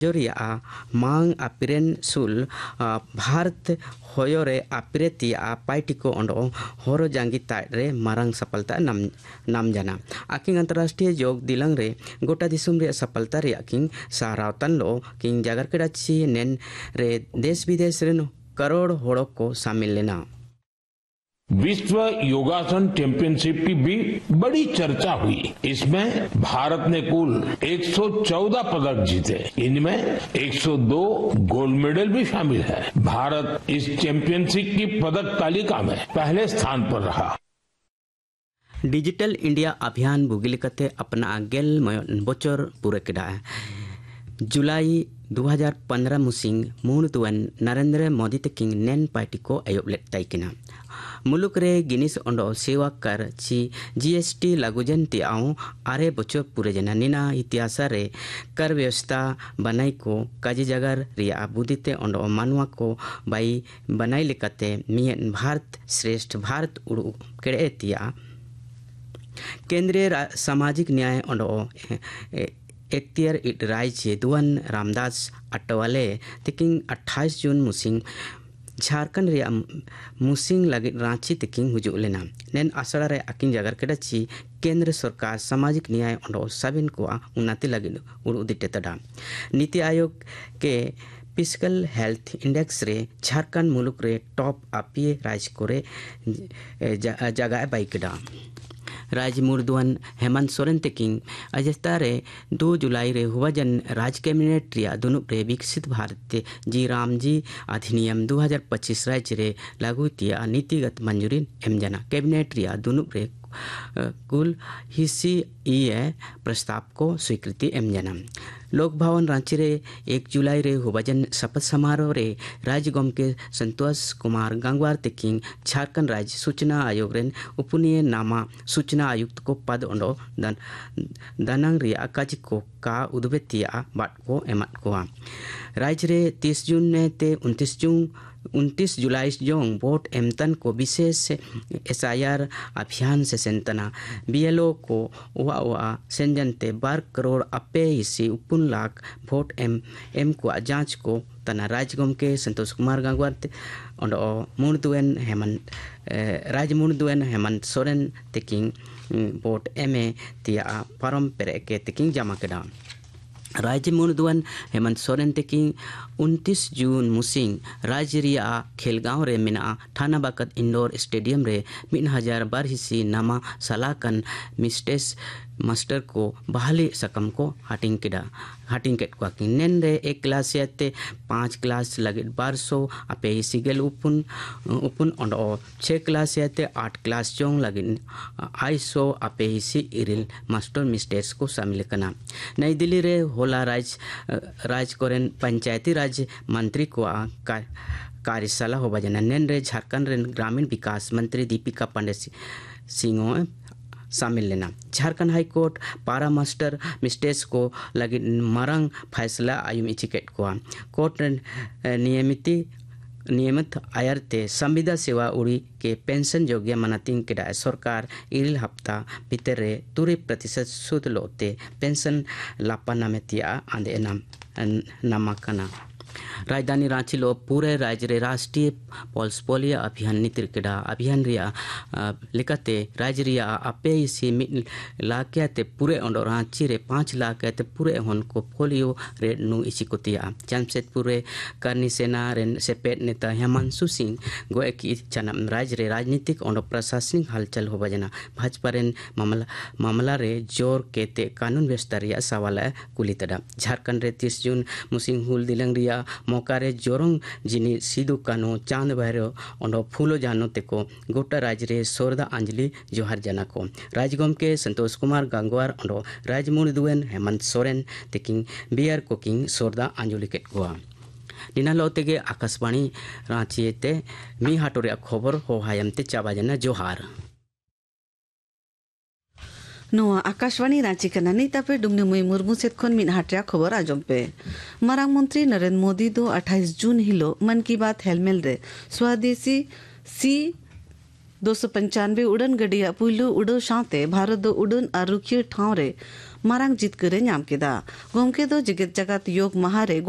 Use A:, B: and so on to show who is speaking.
A: जोरिया मांग अपिरेन सुल भारत होयोरे अपिरेतिया पार्टी को अंडो होरो जांगी तारे मारंग सफलता नाम जाना आकिंग अंतर्राष्ट्रीय योग दिलंग रे गोटा दिसुम रे सफलता रे आकिंग सारावतन लो किंग जागर केडाची नेन रे देश विदेश रे करोड़ होड़ो को शामिल लेना।
B: विश्व योगासन चैंपियनशिप की भी बड़ी चर्चा हुई। इसमें भारत ने कुल 114 पदक जीते, इनमें 102 गोल्ड मेडल भी शामिल है। भारत इस चैंपियनशिप की पदक तालिका में पहले स्थान पर रहा।
A: डिजिटल इंडिया अभियान बुगिलिकते अपना गेल बोचर पूरे किया है। जुलाई 2015 मुसिंग मुहूर्तवन नरेंद्र मोदी तकिंग नैन पार्टी को अयोब लेताई किना मुलुक रे गिनिस अंडो सेवा कर ची जीएसटी लागुजन तिआओ आरे बचर पूरे जना निना इतिहास रे कर व्यवस्था बनाई को काजी जगर रिया बुदिते अंडो मानवा को बाई बनाई लेकते मियन भारत श्रेष्ठ भारत उड़ू केड़े तिया केंद्रीय सामाजिक न्याय अंडो एक्तियर राज्य दुवन रामदास अटवाले तिकिंग 28 जून मुसिंग झारखंड रे मुसिंग लगे रांची तिकिंग हुजू लेना नेन आसड़ा रे अकिंग जगर केडाची केंद्र सरकार सामाजिक न्याय अंडो साबिन को उन्नति लगे उड़ुदिटे तडा नीति आयोग के फिजिकल हेल्थ इंडेक्स रे झारखंड मुलुक रे टॉप आपी राज्य को रे जगह बाइकड़ा राज्य मुर्दुअन हेमंत सोरेन तकिंग अजस्ता रे 2 जुलाई रे हुआ जन राज्य कैबिनेट रिया दुनुप रे विकसित भारत जी राम जी अधिनियम 2025 राज्य रे लागू तिया नीतिगत मंजूरी एम जना कैबिनेट रिया दुनुप रे कुल हिस्सी प्रस्ताव को स्वीकृति एम जना लोक भवन रांची रे 1 जुलाई रे हुबजन शपथ समारोह रे राज्य गम के संतोष कुमार गंगवार तकिंग झारखंड राज्य सूचना आयोग रे उपनीय नामा सूचना आयुक्त को पद अंडो दानंग रे अकाजी को का उद्बेतिया बाट को एमत को राज्य रे 30 जून ने ते 29 जुलाई जोंग वोट एमतन को विशेष एसआईआर अभियान से सेंतना बीएलओ को वा सेंजनते 12 करोड़ अपे हिस्से उपुन लाख वोट एम को जांच को तना राजगम के संतोष कुमार गंगवार अंडो मुर्दुएन हेमंत राज मुर्दुएन हेमंत सोरेन तकिंग वोट एमे तिया परम पेरे के तकिंग जमा केडा राज्य मुर्दुअन हेमंत सोरेन तकिंग 29 जून मुसिंग राज्य रिया खेलगांव रे मिना थाना बाकत इंडोर स्टेडियम रे 1000 बार हिस्सी नामा सलाकन मिस्टेस मास्टर को बहाली सकम को हाटिंग केट को नेन रे 1 क्लास याते 5 क्लास लगे 1200 अपे हिस्सी गेल उपुन अंडो 6 क्लास याते 8 क्लास जोंग लगे 250 अपे हिस्सी इरिल मास्टर मिस्टेस को शामिल करना नई दिल्ली रे होला राज कोरेन पंचायती राज मंत्री को कार्यशाला हो बजना नेन रे झारखंड रे ग्रामीण विकास मंत्री दीपिका पांडे सिंह शामिल लेना झारखंड हाई कोर्ट पारा मास्टर मिस्टेस को लगी मरंग फैसला आयुम इचिकेट को कोर्ट नियमित आयरते संविदा सेवा उड़ी के पेंशन योग्य मनातिंग के सरकार इल हफ्ता भीतर 3% सूद लोते पेंशन लापा नामेतिया आंदे नामाकना राजधानी रांची लो पूरे राज्य रे राष्ट्रीय पल्स पोलियो अभियान नीति केडा अभियान रिया लेकाते राज्य रिया अपे इसी लाके पूरे अंडो रांची रे 5 लाख ते पूरे हन को पोलियो रे नु इसी कोतिया जमशेदपुर रे करनी सेना रे सेपेट नेता हेमंत सिंह गोए की चनम राज्य रे राजनीतिक अंडो प्रशासनिक हलचल हो बजना भाजपा रे मामला रे जोर केते कानून व्यवस्था रिया सवाल कुलितडा झारखंड रे 30 जून मुसिंग हुल दिलंग रिया मौकारे जोरंग जिनी सिदु कानो चांद भैरव अंडो फूलो जानो तेको गोटा राज्य रे सोरदा अंजलि जोहर जना को राजगम के संतोष कुमार गंगवार अंडो राजमुर्दुएन Hemant Soren तेकिंग beer coking Sorada Anjali cat Goa दिना लोतेगे आकाशवाणी रांची ते मी हाटोरे खबर हो हायमते चाबाजना जोहार
C: नोआ आकाशवाणी रांची कनानी तापे डुंगनी मुई मुर्मू सेतखन मिन हाटिया खबर आजम पे मरांग मंत्री नरेंद्र मोदी 28 जून हिलो मन की बात हेलमेल रे स्वदेशी C-295 उड़न गडिया पुइलु उड़ो शांते भारत दो उड़न आरुखिय ठाव रे मारांग जितकर नाम केदा गोमके दो जिगत जगत योग महारे